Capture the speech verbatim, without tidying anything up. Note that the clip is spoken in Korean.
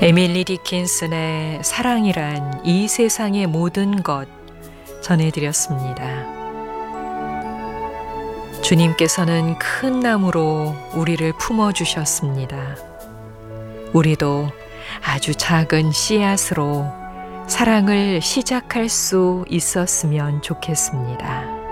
에밀리 디킨슨의 사랑이란 이 세상의 모든 것 전해드렸습니다. 주님께서는 큰 나무로 우리를 품어주셨습니다. 우리도 아주 작은 씨앗으로 사랑을 시작할 수 있었으면 좋겠습니다.